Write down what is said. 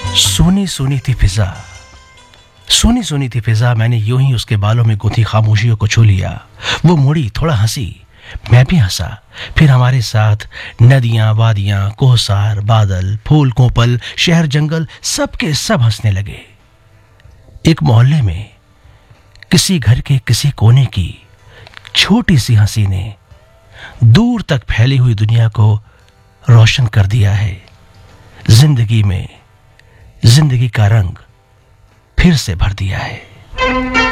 सोनी सोनी थी फिजा, सोनी सोनी थी फिजा। मैंने यूं ही उसके बालों में गुंथी खामोशियों को छू लिया। वो मुड़ी, थोड़ा हंसी, मैं भी हंसा। फिर हमारे साथ नदियां, वादियां, कोहसार, बादल, फूल, कोपल, शहर, जंगल, सब के सब हंसने लगे। एक मोहल्ले में किसी घर के किसी कोने की छोटी सी हंसी ने दूर तक फैली हुई दुनिया को रोशन कर दिया है। जिंदगी में जिंदगी का रंग फिर से भर दिया है।